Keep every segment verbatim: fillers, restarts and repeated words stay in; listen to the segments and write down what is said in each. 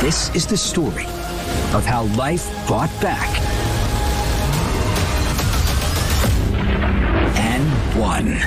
This is the story of how life fought back and won.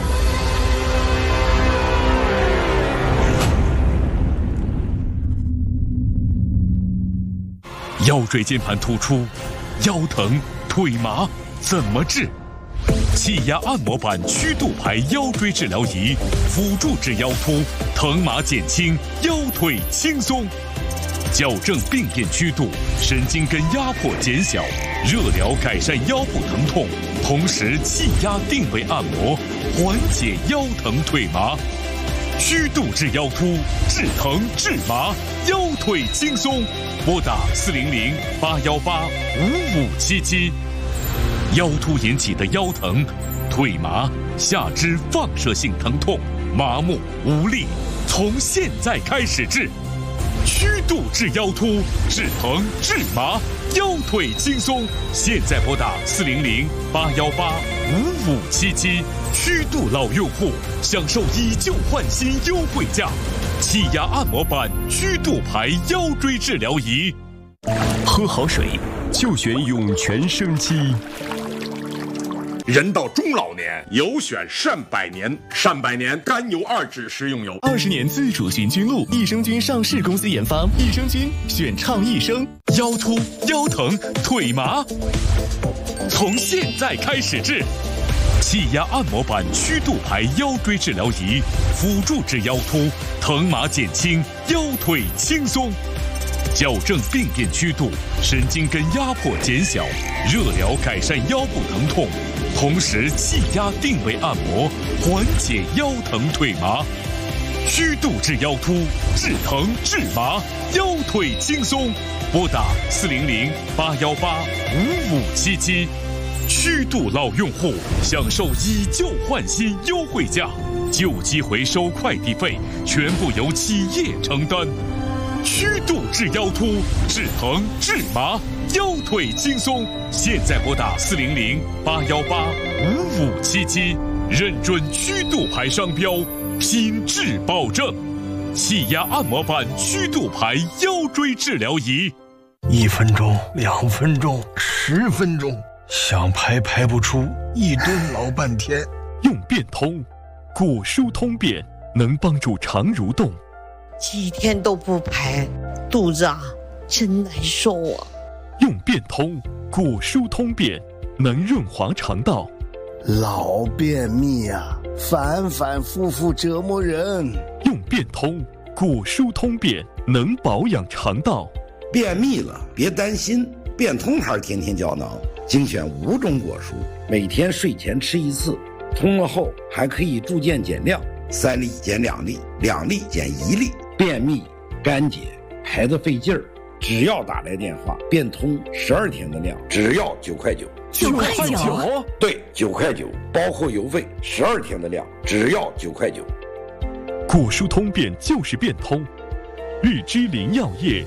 腰椎间盘突出，腰疼、腿麻怎么治？气压按摩板曲度排腰椎治疗仪，辅助治腰突，疼麻减轻，腰腿轻松。矫正病变曲度，神经根压迫减小，热疗改善腰部疼痛，同时气压定位按摩，缓解腰疼腿麻。曲度治腰突，治疼治麻，腰腿轻松。拨打四零零八幺八五五七七。腰突引起的腰疼、腿麻、下肢放射性疼痛、麻木无力，从现在开始治。曲度治腰突，治疼治麻，腰腿轻松。现在拨打四零零八幺八五五七七。曲度老用户享受以旧换新优惠价。气压按摩板曲度排腰椎治疗仪， 喝好水就选涌泉生机。 人到中老年，有选善百年。善百年甘油二酯食用油， 二十年自主寻菌露，益生菌上市公司研发，益生菌选畅益生。 腰突、腰疼、腿麻，从现在开始治。气压按摩板曲度排腰椎治疗仪，辅助治腰突，疼麻减轻，腰腿轻松。矫正病变曲度，神经根压迫减小，热疗改善腰部疼痛，同时气压定位按摩，缓解腰疼腿麻。曲度治腰突，治疼治麻，腰腿轻松。拨打四零零八幺八五五七七。曲度老用户享受以旧换新优惠价，旧机回收快递费全部由企业承担。曲度治腰突，治疼治麻，腰腿轻松。现在拨打四零零八幺八五五七七，认准曲度牌商标，品质保证。气压按摩板曲度牌腰椎治疗仪， 一分钟、两分钟、十分钟。想排排不出，一蹲老半天。 用变通，果蔬通便能帮助肠蠕动。 几天都不排，肚子啊真难受啊。 用变通，果蔬通便能润滑肠道。 老便秘啊，反反复复折磨人。 用变通，果蔬通便能保养肠道。 便秘了别担心，变通还是天天胶囊。精选五种果蔬，每天睡前吃一次，通了后还可以逐渐减量，三粒减两粒，两粒减一粒。便秘、干结、排得费劲儿，只要打来电话，变通十二天的量，只要九块九。 九块九？ 对，九块九，包括邮费，十二天的量，只要九块九。 果蔬通便就是变通，日之林药业。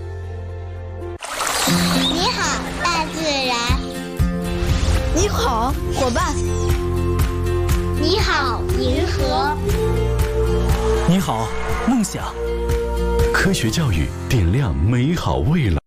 你好，大自然。 你好，伙伴。 你好，银河。 你好，梦想。 科学教育点亮美好未来。